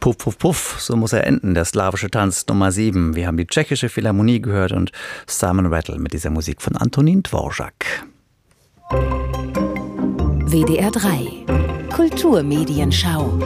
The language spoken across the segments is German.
Puff, puff, puff, so muss er enden, der slawische Tanz Nummer 7. Wir haben die tschechische Philharmonie gehört und Simon Rattle mit dieser Musik von Antonín Dvořák. WDR 3 Kulturmedienschau.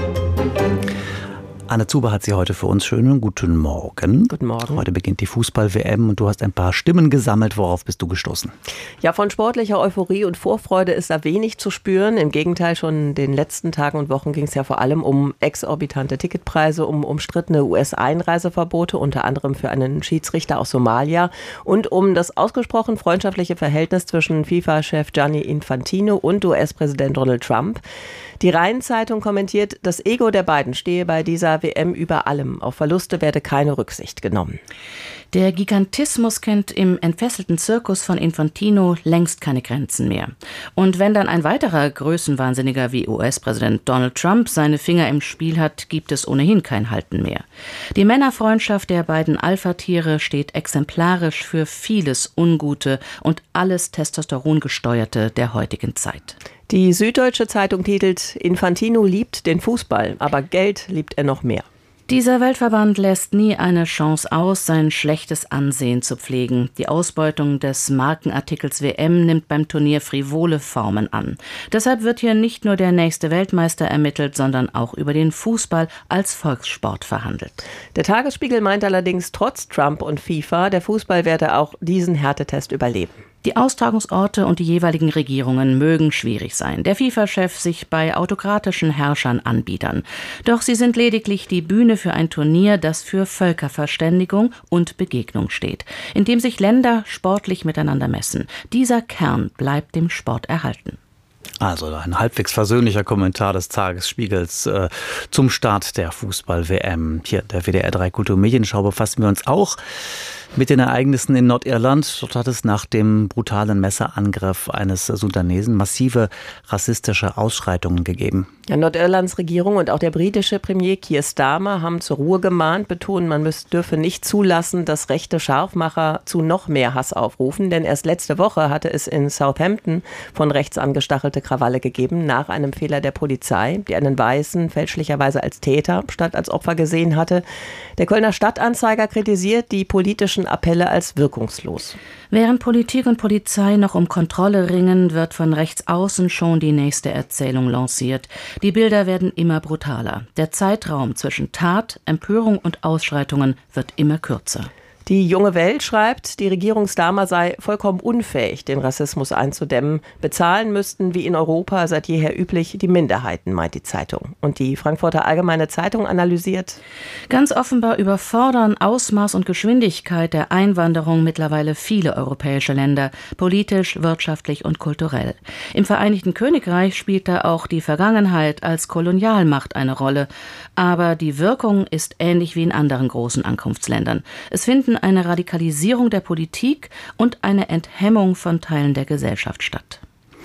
Anne Zuber hat sie heute für uns. Schönen guten Morgen. Guten Morgen. Heute beginnt die Fußball-WM und du hast ein paar Stimmen gesammelt. Worauf bist du gestoßen? Ja, von sportlicher Euphorie und Vorfreude ist da wenig zu spüren. Im Gegenteil, schon in den letzten Tagen und Wochen ging es ja vor allem um exorbitante Ticketpreise, um umstrittene US-Einreiseverbote, unter anderem für einen Schiedsrichter aus Somalia und um das ausgesprochen freundschaftliche Verhältnis zwischen FIFA-Chef Gianni Infantino und US-Präsident Donald Trump. Die Rhein-Zeitung kommentiert, das Ego der beiden stehe bei dieser WM über allem. Auf Verluste werde keine Rücksicht genommen. Der Gigantismus kennt im entfesselten Zirkus von Infantino längst keine Grenzen mehr. Und wenn dann ein weiterer Größenwahnsinniger wie US-Präsident Donald Trump seine Finger im Spiel hat, gibt es ohnehin kein Halten mehr. Die Männerfreundschaft der beiden Alpha-Tiere steht exemplarisch für vieles Ungute und alles Testosterongesteuerte der heutigen Zeit. Die Süddeutsche Zeitung titelt, Infantino liebt den Fußball, aber Geld liebt er noch mehr. Dieser Weltverband lässt nie eine Chance aus, sein schlechtes Ansehen zu pflegen. Die Ausbeutung des Markenartikels WM nimmt beim Turnier frivole Formen an. Deshalb wird hier nicht nur der nächste Weltmeister ermittelt, sondern auch über den Fußball als Volkssport verhandelt. Der Tagesspiegel meint allerdings, trotz Trump und FIFA, der Fußball werde auch diesen Härtetest überleben. Die Austragungsorte und die jeweiligen Regierungen mögen schwierig sein. Der FIFA-Chef sich bei autokratischen Herrschern anbiedern. Doch sie sind lediglich die Bühne für ein Turnier, das für Völkerverständigung und Begegnung steht, in dem sich Länder sportlich miteinander messen. Dieser Kern bleibt dem Sport erhalten. Also ein halbwegs versöhnlicher Kommentar des Tagesspiegels zum Start der Fußball-WM. Hier der WDR 3 Kulturmedienschau befassen wir uns auch mit den Ereignissen in Nordirland. Dort hat es nach dem brutalen Messerangriff eines Sudanesen massive rassistische Ausschreitungen gegeben. Ja, Nordirlands Regierung und auch der britische Premier Keir Starmer haben zur Ruhe gemahnt, betonen, man dürfe nicht zulassen, dass rechte Scharfmacher zu noch mehr Hass aufrufen. Denn erst letzte Woche hatte es in Southampton von rechts angestachelte Krawalle gegeben, nach einem Fehler der Polizei, die einen Weißen fälschlicherweise als Täter statt als Opfer gesehen hatte. Der Kölner Stadtanzeiger kritisiert die politischen Appelle als wirkungslos. Während Politik und Polizei noch um Kontrolle ringen, wird von rechts außen schon die nächste Erzählung lanciert. Die Bilder werden immer brutaler. Der Zeitraum zwischen Tat, Empörung und Ausschreitungen wird immer kürzer. Die Junge Welt schreibt, die Regierung Starmer sei vollkommen unfähig, den Rassismus einzudämmen. Bezahlen müssten, wie in Europa seit jeher üblich, die Minderheiten, meint die Zeitung. Und die Frankfurter Allgemeine Zeitung analysiert: Ganz offenbar überfordern Ausmaß und Geschwindigkeit der Einwanderung mittlerweile viele europäische Länder, politisch, wirtschaftlich und kulturell. Im Vereinigten Königreich spielt da auch die Vergangenheit als Kolonialmacht eine Rolle. Aber die Wirkung ist ähnlich wie in anderen großen Ankunftsländern. Es finden eine Radikalisierung der Politik und eine Enthemmung von Teilen der Gesellschaft statt.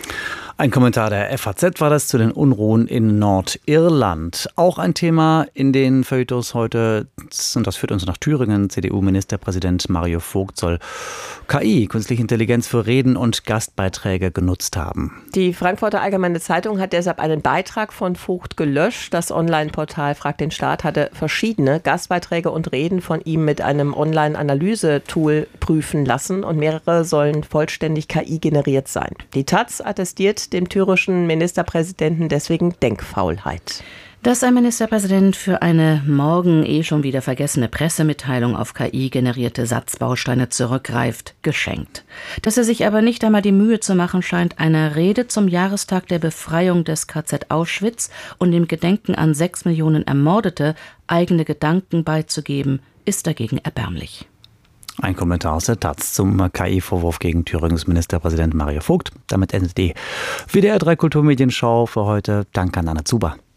Ein Kommentar der FAZ war das zu den Unruhen in Nordirland. Auch ein Thema in den Feuilletons heute, und das führt uns nach Thüringen. CDU-Ministerpräsident Mario Vogt soll KI, künstliche Intelligenz, für Reden und Gastbeiträge genutzt haben. Die Frankfurter Allgemeine Zeitung hat deshalb einen Beitrag von Vogt gelöscht. Das Online-Portal Frag den Staat hatte verschiedene Gastbeiträge und Reden von ihm mit einem Online-Analyse-Tool prüfen lassen und mehrere sollen vollständig KI generiert sein. Die Taz attestiert dem thürischen Ministerpräsidenten deswegen Denkfaulheit. Dass ein Ministerpräsident für eine morgen schon wieder vergessene Pressemitteilung auf KI-generierte Satzbausteine zurückgreift, geschenkt. Dass er sich aber nicht einmal die Mühe zu machen scheint, einer Rede zum Jahrestag der Befreiung des KZ Auschwitz und dem Gedenken an 6 Millionen Ermordete eigene Gedanken beizugeben, ist dagegen erbärmlich. Ein Kommentar aus der Taz zum KI-Vorwurf gegen Thüringens Ministerpräsident Mario Vogt. Damit endet die WDR 3 Kulturmedienschau für heute. Danke an Anne Zuber.